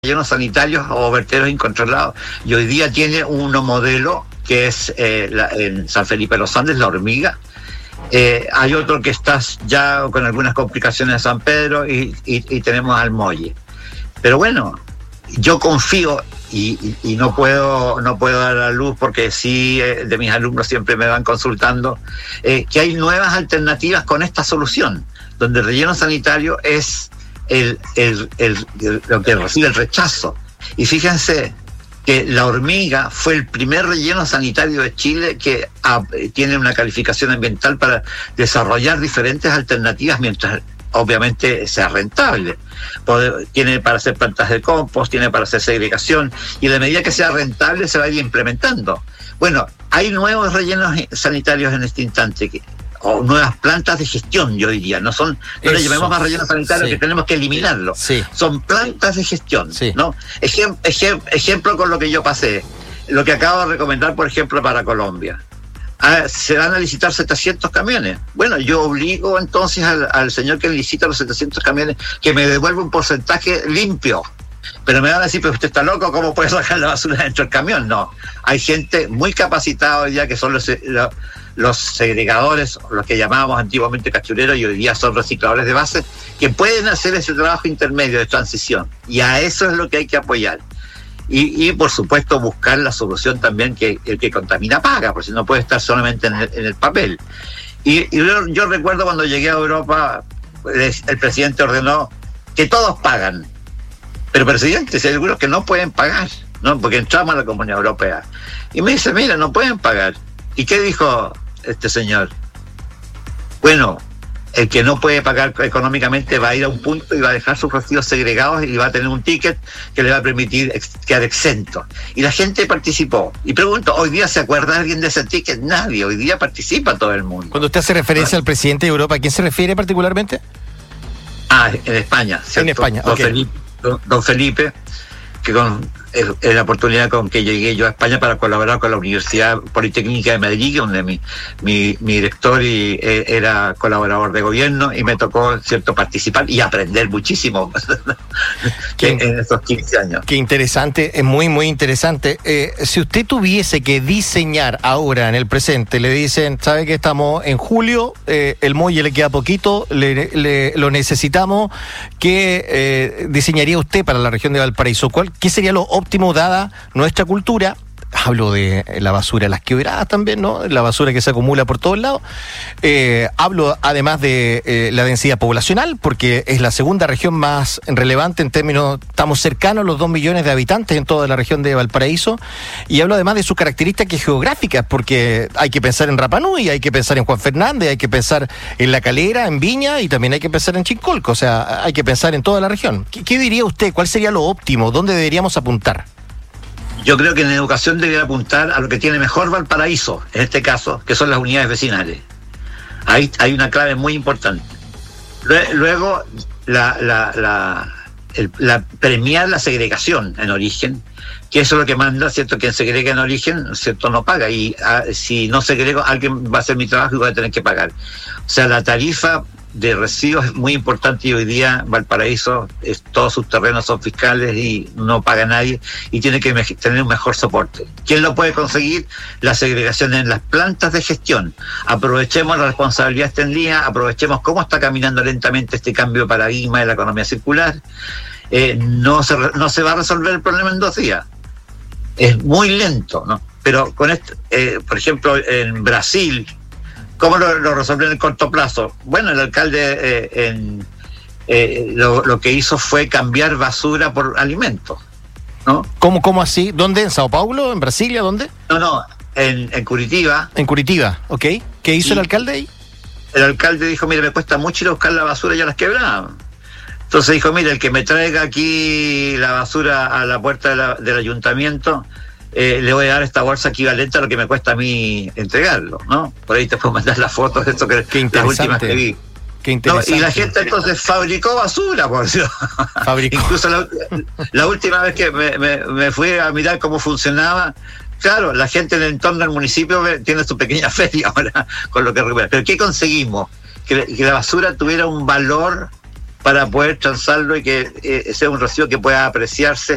rellenos sanitarios o vertederos incontrolados, y hoy día tiene uno modelo que es en San Felipe de los Andes, La Hormiga. Hay otro que está ya con algunas complicaciones de San Pedro y tenemos al Molle. Pero bueno, yo confío y no puedo dar a luz porque sí, de mis alumnos siempre me van consultando, que hay nuevas alternativas con esta solución, donde el relleno sanitario es lo que recibe el rechazo. Y fíjense que La Hormiga fue el primer relleno sanitario de Chile que tiene una calificación ambiental para desarrollar diferentes alternativas mientras obviamente sea rentable. Tiene para hacer plantas de compost, tiene para hacer segregación, y a la medida que sea rentable se va a ir implementando. Bueno, hay nuevos rellenos sanitarios en este instante o nuevas plantas de gestión, yo diría. No le llamemos más relleno sanitario, sí, que tenemos que eliminarlo. Sí. Son plantas de gestión, sí, ¿no? Ejemplo con lo que yo pasé, lo que acabo de recomendar, por ejemplo, para Colombia. Se van a licitar 700 camiones. Bueno, yo obligo entonces al señor que licita los 700 camiones que me devuelva un porcentaje limpio. Pero me van a decir, pero usted está loco, ¿cómo puede sacar la basura dentro del camión? No, hay gente muy capacitada hoy día que son los segregadores, los que llamábamos antiguamente cachureros y hoy día son recicladores de base, que pueden hacer ese trabajo intermedio de transición, y a eso es lo que hay que apoyar. Y por supuesto buscar la solución también, que el que contamina paga, porque si no puede estar solamente en el papel. Y yo recuerdo cuando llegué a Europa, el presidente ordenó que todos pagan. Pero presidente, si hay algunos que no pueden pagar, ¿no? Porque entramos a la Comunidad Europea. Y me dice, mira, no pueden pagar. ¿Y qué dijo este señor? Bueno, el que no puede pagar económicamente va a ir a un punto y va a dejar sus residuos segregados y va a tener un ticket que le va a permitir quedar exento. Y la gente participó. Y pregunto, ¿hoy día se acuerda alguien de ese ticket? Nadie. Hoy día participa todo el mundo. Cuando usted hace referencia al presidente de Europa, ¿a quién se refiere particularmente? En España, ¿cierto? En España, ok. Don Felipe, que es la oportunidad con que llegué yo a España para colaborar con la Universidad Politécnica de Madrid, donde mi director era colaborador de gobierno, y me tocó, cierto, participar y aprender muchísimo en estos 15 años. Qué interesante, es muy, muy interesante. Si usted tuviese que diseñar ahora, en el presente, le dicen, ¿sabe que estamos en julio? El Molle le queda poquito, lo necesitamos. ¿Qué diseñaría usted para la región de Valparaíso? ¿Qué sería lo óptimo dada nuestra cultura? Hablo de la basura, las quebradas también, ¿no? La basura que se acumula por todos lados. Hablo además de la densidad poblacional, porque es la segunda región más relevante en términos, estamos cercanos a los 2 millones de habitantes en toda la región de Valparaíso. Y hablo además de sus características geográficas, porque hay que pensar en Rapa Nui, hay que pensar en Juan Fernández, hay que pensar en La Calera, en Viña, y también hay que pensar en Chincolco. O sea, hay que pensar en toda la región. ¿Qué diría usted? ¿Cuál sería lo óptimo? ¿Dónde deberíamos apuntar? Yo creo que en educación debería apuntar a lo que tiene mejor Valparaíso, en este caso, que son las unidades vecinales. Ahí hay una clave muy importante. Luego, premiar la segregación en origen, que eso es lo que manda, ¿cierto? Quien segrega en origen, ¿cierto?, no paga. Y si no segrego, alguien va a hacer mi trabajo y voy a tener que pagar. O sea, la tarifa de residuos es muy importante, y hoy día Valparaíso, todos sus terrenos son fiscales y no paga nadie, y tiene que tener un mejor soporte. ¿Quién lo puede conseguir? La segregación en las plantas de gestión. Aprovechemos la responsabilidad extendida, aprovechemos cómo está caminando lentamente este cambio de paradigma de la economía circular. No se va a resolver el problema en 2 días. Es muy lento, ¿no? Pero con esto, por ejemplo, en Brasil, ¿cómo lo resolvió en el corto plazo? Bueno, el alcalde lo que hizo fue cambiar basura por alimentos, ¿no? ¿Cómo así? ¿Dónde? ¿En Sao Paulo? ¿En Brasilia? ¿Dónde? No, en Curitiba. En Curitiba, ok. ¿Qué hizo el alcalde ahí? El alcalde dijo, mire, me cuesta mucho ir a buscar la basura y a las quebradas. Entonces dijo, mire, el que me traiga aquí la basura a la puerta del ayuntamiento, le voy a dar esta bolsa equivalente a lo que me cuesta a mí entregarlo, ¿no? Por ahí te puedo mandar las fotos de esto, que las últimas que vi. Qué interesante. No, y la gente entonces fabricó basura, por Dios. Incluso la última vez que me fui a mirar cómo funcionaba, claro, la gente en el entorno del municipio tiene su pequeña feria ahora con lo que recupera. Pero ¿qué conseguimos? Que la basura tuviera un valor para poder transarlo y que sea un residuo que pueda apreciarse